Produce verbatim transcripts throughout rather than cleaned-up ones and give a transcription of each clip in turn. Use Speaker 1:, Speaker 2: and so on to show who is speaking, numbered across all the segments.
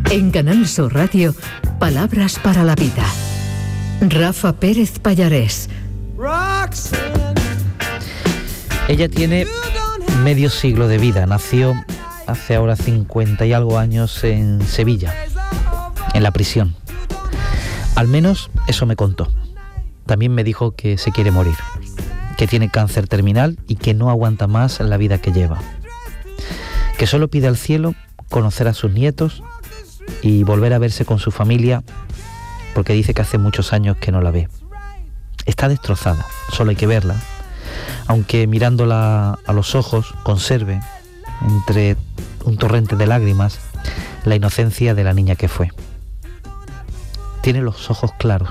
Speaker 1: En Canal Sur Radio, Palabras para la Vida. Rafa Pérez Pallarés.
Speaker 2: Ella tiene medio siglo de vida. Nació hace ahora cincuenta y algo años en Sevilla, en la prisión. Al menos eso me contó. También me dijo que se quiere morir, que tiene cáncer terminal y que no aguanta más la vida que lleva. Que solo pide al cielo conocer a sus nietos y volver a verse con su familia, porque dice que hace muchos años que no la ve. Está destrozada, solo hay que verla, aunque mirándola a los ojos conserve, entre un torrente de lágrimas, la inocencia de la niña que fue. Tiene los ojos claros.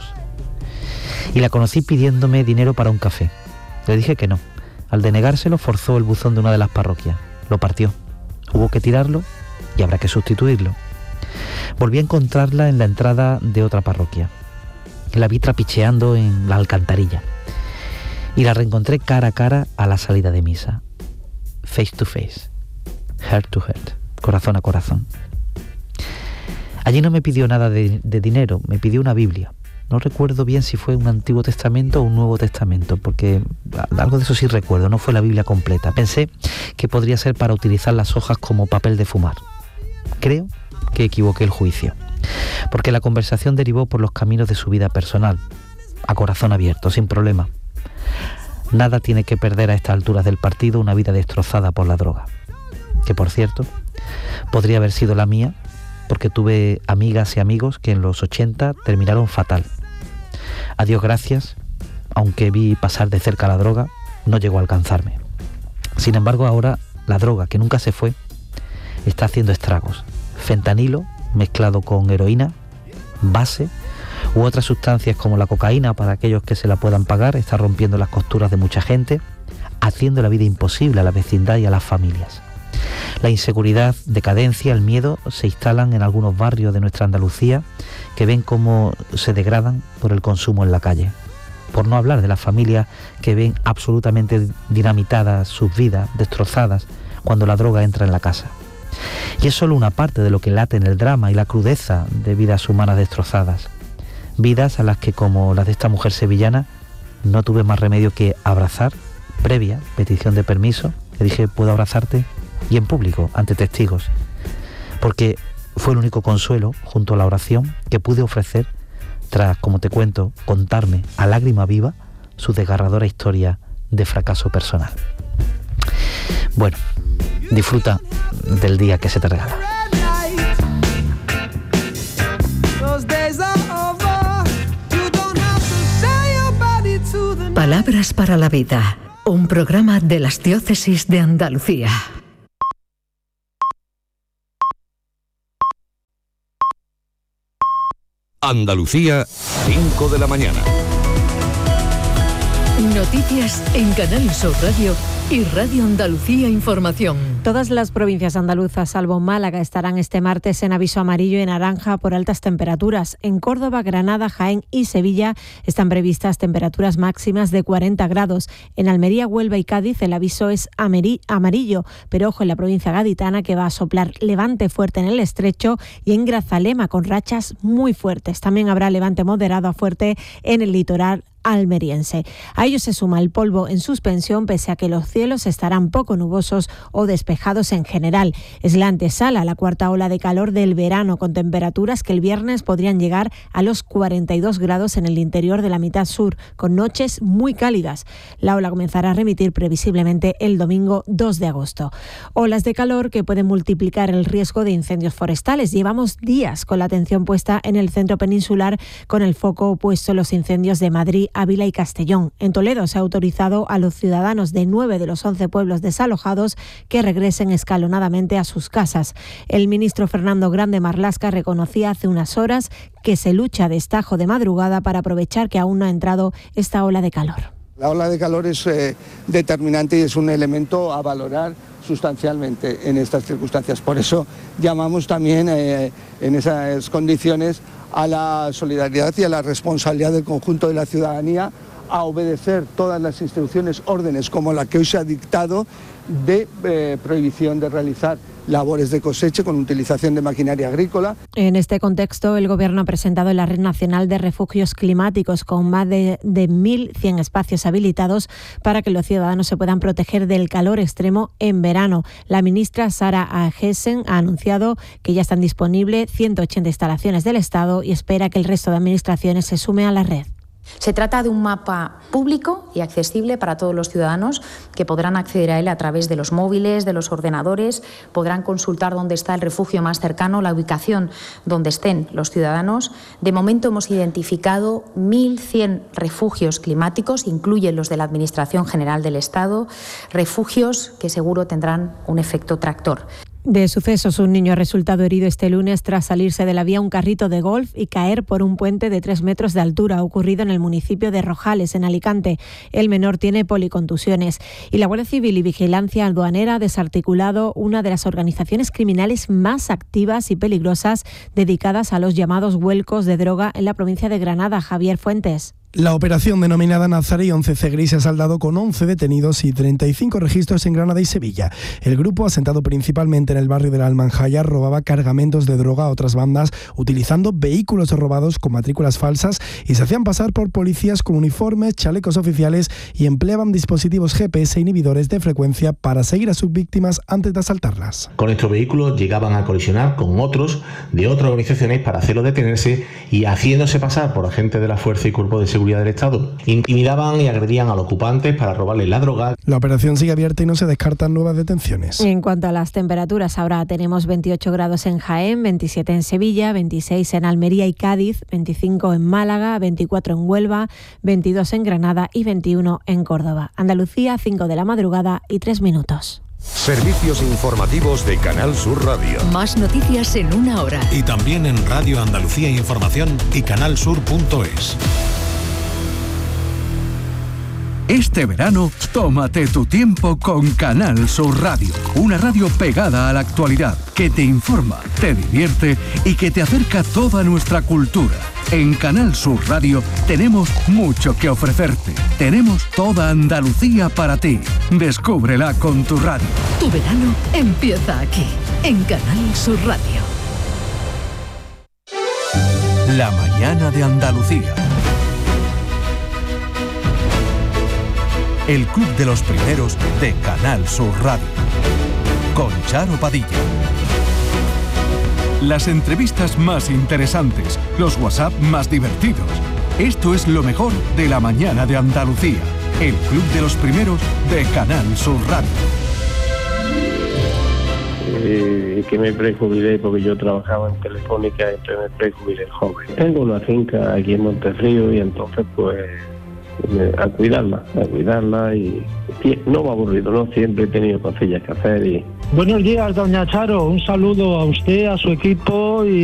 Speaker 2: Y la conocí pidiéndome dinero para un café. Le dije que no. Al denegárselo, forzó el buzón de una de las parroquias. Lo partió. Hubo que tirarlo y habrá que sustituirlo. Volví a encontrarla en la entrada de otra parroquia. La vi trapicheando en la alcantarilla. Y la reencontré cara a cara a la salida de misa. Face to face. Heart to heart. Corazón a corazón. Allí no me pidió nada de, de dinero, me pidió una Biblia. No recuerdo bien si fue un Antiguo Testamento o un Nuevo Testamento, porque algo de eso sí recuerdo, no fue la Biblia completa. Pensé que podría ser para utilizar las hojas como papel de fumar. Creo que equivoqué el juicio, porque la conversación derivó por los caminos de su vida personal, a corazón abierto, sin problema. Nada tiene que perder a estas alturas del partido una vida destrozada por la droga, que por cierto, podría haber sido la mía, porque tuve amigas y amigos que en los ochenta terminaron fatal. A Dios gracias, aunque vi pasar de cerca la droga, no llegó a alcanzarme. Sin embargo, ahora la droga, que nunca se fue, está haciendo estragos. Fentanilo mezclado con heroína, base u otras sustancias como la cocaína, para aquellos que se la puedan pagar, está rompiendo las costuras de mucha gente, haciendo la vida imposible a la vecindad y a las familias. La inseguridad, decadencia, el miedo se instalan en algunos barrios de nuestra Andalucía, que ven cómo se degradan por el consumo en la calle. Por no hablar de las familias que ven absolutamente dinamitadas sus vidas, destrozadas, cuando la droga entra en la casa. Y es solo una parte de lo que late en el drama y la crudeza de vidas humanas destrozadas. Vidas a las que, como las de esta mujer sevillana, no tuve más remedio que abrazar, previa petición de permiso. Le dije, ¿puedo abrazarte? Y en público, ante testigos, porque fue el único consuelo, junto a la oración, que pude ofrecer tras, como te cuento, contarme a lágrima viva su desgarradora historia de fracaso personal. Bueno, disfruta del día que se te regala.
Speaker 1: Palabras para la Vida, un programa de las diócesis de Andalucía.
Speaker 3: Andalucía, cinco de la mañana.
Speaker 1: Noticias en Canal Sur Radio y Radio Andalucía Información.
Speaker 4: Todas las provincias andaluzas, salvo Málaga, estarán este martes en aviso amarillo y naranja por altas temperaturas. En Córdoba, Granada, Jaén y Sevilla están previstas temperaturas máximas de cuarenta grados. En Almería, Huelva y Cádiz el aviso es amarillo, pero ojo en la provincia gaditana, que va a soplar levante fuerte en el Estrecho, y en Grazalema con rachas muy fuertes. También habrá levante moderado a fuerte en el litoral almeriense. A ello se suma el polvo en suspensión, pese a que los cielos estarán poco nubosos o despejados en general. Es la antesala a la cuarta ola de calor del verano, con temperaturas que el viernes podrían llegar a los cuarenta y dos grados en el interior de la mitad sur, con noches muy cálidas. La ola comenzará a remitir previsiblemente el domingo dos de agosto. Olas de calor que pueden multiplicar el riesgo de incendios forestales. Llevamos días con la atención puesta en el centro peninsular, con el foco puesto en los incendios de Madrid, Ávila y Castellón. En Toledo se ha autorizado a los ciudadanos de nueve de los once pueblos desalojados que regresen escalonadamente a sus casas. El ministro Fernando Grande Marlaska reconocía hace unas horas que se lucha a destajo de madrugada para aprovechar que aún no ha entrado esta ola de calor.
Speaker 5: La ola de calor es eh, determinante y es un elemento a valorar sustancialmente en estas circunstancias. Por eso llamamos también eh, en esas condiciones a la solidaridad y a la responsabilidad del conjunto de la ciudadanía a obedecer todas las instrucciones, órdenes como la que hoy se ha dictado de eh, prohibición de realizar labores de cosecha con utilización de maquinaria agrícola.
Speaker 4: En este contexto, el Gobierno ha presentado la Red Nacional de Refugios Climáticos con más de, de mil cien espacios habilitados para que los ciudadanos se puedan proteger del calor extremo en verano. La ministra Sara Agesen ha anunciado que ya están disponibles ciento ochenta instalaciones del Estado y espera que el resto de administraciones se sume a la red.
Speaker 6: Se trata de un mapa público y accesible para todos los ciudadanos que podrán acceder a él a través de los móviles, de los ordenadores, podrán consultar dónde está el refugio más cercano, la ubicación donde estén los ciudadanos. De momento hemos identificado mil cien refugios climáticos, incluyen los de la Administración General del Estado, refugios que seguro tendrán un efecto tractor.
Speaker 4: De sucesos, un niño ha resultado herido este lunes tras salirse de la vía un carrito de golf y caer por un puente de tres metros de altura, ocurrido en el municipio de Rojales, en Alicante. El menor tiene policontusiones. Y la Guardia Civil y Vigilancia Aduanera ha desarticulado una de las organizaciones criminales más activas y peligrosas dedicadas a los llamados vuelcos de droga en la provincia de Granada. Javier Fuentes.
Speaker 7: La operación denominada Nazaré once C Gris se ha saldado con once detenidos y treinta y cinco registros en Granada y Sevilla. El grupo, asentado principalmente en el barrio de la Almanjaya, robaba cargamentos de droga a otras bandas utilizando vehículos robados con matrículas falsas y se hacían pasar por policías con uniformes, chalecos oficiales y empleaban dispositivos G P S inhibidores de frecuencia para seguir a sus víctimas antes de asaltarlas.
Speaker 8: Con estos vehículos llegaban a colisionar con otros de otras organizaciones para hacerlos detenerse y, haciéndose pasar por agentes de la Fuerza y Cuerpo de Seguridad del Estado, intimidaban y agredían a los ocupantes para robarles la droga.
Speaker 7: La operación sigue abierta y no se descartan nuevas detenciones.
Speaker 4: En cuanto a las temperaturas, ahora tenemos veintiocho grados en Jaén, veintisiete en Sevilla, veintiséis en Almería y Cádiz, veinticinco en Málaga, veinticuatro en Huelva, veintidós en Granada y veintiuno en Córdoba. Andalucía, cinco de la madrugada y tres minutos.
Speaker 3: Servicios informativos de Canal Sur Radio.
Speaker 1: Más noticias en una hora.
Speaker 9: Y también en Radio Andalucía Información y canal sur punto es.
Speaker 10: Este verano, tómate tu tiempo con Canal Sur Radio, una radio pegada a la actualidad, que te informa, te divierte y que te acerca toda nuestra cultura. En Canal Sur Radio tenemos mucho que ofrecerte. Tenemos toda Andalucía para ti. Descúbrela con tu radio.
Speaker 1: Tu verano empieza aquí, en Canal Sur Radio.
Speaker 10: La mañana de Andalucía. El Club de los Primeros de Canal Sur Radio. Con Charo Padilla. Las entrevistas más interesantes, los WhatsApp más divertidos. Esto es lo mejor de la mañana de Andalucía. El Club de los Primeros de Canal Sur Radio.
Speaker 11: Eh, que me prejubilé porque yo trabajaba en Telefónica, entonces me prejubilé joven. Tengo una finca aquí en Monterrío y entonces pues a cuidarla, a cuidarla y, y no me ha aburrido, ¿no? Siempre he tenido cosillas que hacer y...
Speaker 12: Buenos días, doña Charo, un saludo a usted, a su equipo y